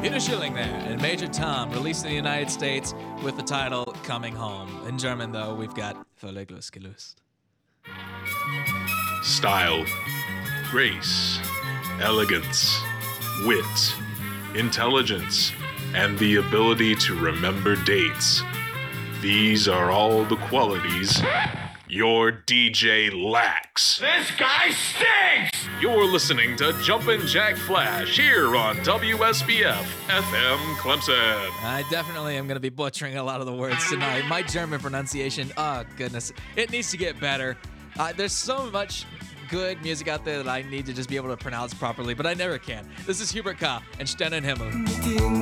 Peter Schilling there, and Major Tom, released in the United States with the title Coming Home. In German, though, we've got Völlig losgelöst. Style, grace, elegance, wit, intelligence, and the ability to remember dates. These are all the qualities your DJ lacks. This guy stinks! You're listening to Jumpin' Jack Flash here on WSBF FM Clemson. I definitely am going to be butchering a lot of the words tonight. My German pronunciation, oh goodness, it needs to get better. There's so much good music out there that I need to just be able to pronounce properly, but I never can. This is Hubert K. and Sternenhimmel.